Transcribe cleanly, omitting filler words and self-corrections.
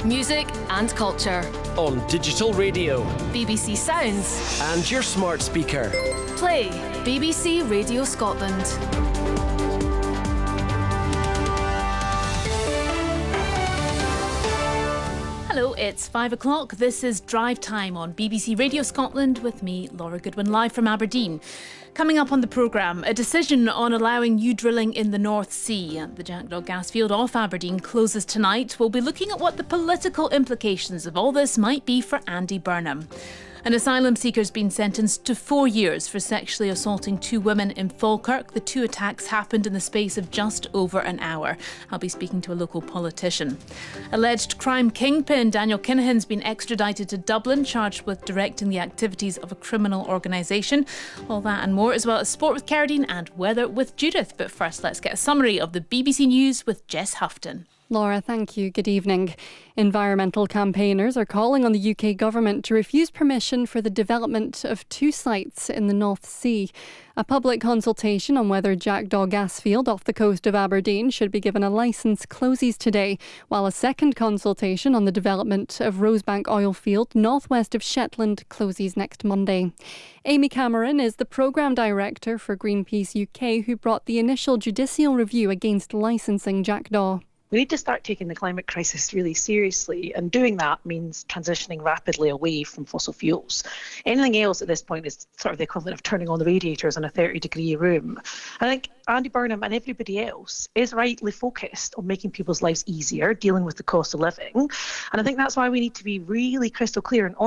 Music and culture. On digital radio. BBC Sounds. And your smart speaker. Play BBC Radio Scotland. Hello, it's 5 o'clock. This is Drive Time on BBC Radio Scotland with me, Laura Goodwin, live from Aberdeen. Coming up on the programme, a decision on allowing new drilling in the North Sea. The Jackdaw gas field off Aberdeen closes tonight. We'll be looking at what the political implications of all this might be for Andy Burnham. An asylum seeker's been sentenced to 4 years for sexually assaulting 2 women in Falkirk. The 2 attacks happened in the space of just over an hour. I'll be speaking to a local politician. Alleged crime kingpin Daniel Kinahan's been extradited to Dublin, charged with directing the activities of a criminal organisation. All that and more, as well as sport with Caradine and weather with Judith. But first, let's get a summary of the BBC News with Jess Houghton. Laura, thank you. Good evening. Environmental campaigners are calling on the UK government to refuse permission for the development of 2 sites in the North Sea. A public consultation on whether Jackdaw gas field off the coast of Aberdeen should be given a licence closes today, while a second consultation on the development of Rosebank oil field northwest of Shetland closes next Monday. Amy Cameron is the programme director for Greenpeace UK, who brought the initial judicial review against licensing Jackdaw. We need to start taking the climate crisis really seriously, and doing that means transitioning rapidly away from fossil fuels. Anything else at this point is sort of the equivalent of turning on the radiators in a 30-degree room. I think Andy Burnham and everybody else is rightly focused on making people's lives easier, dealing with the cost of living. And I think that's why we need to be really crystal clear and